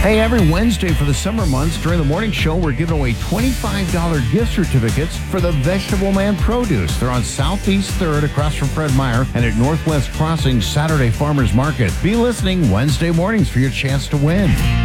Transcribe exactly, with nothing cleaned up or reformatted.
Hey, every Wednesday for the summer months during the morning show, we're giving away twenty-five dollars gift certificates for the Vegetable Man Produce. They're on Southeast third across from Fred Meyer and at Northwest Crossing Saturday Farmers Market. Be listening Wednesday mornings for your chance to win.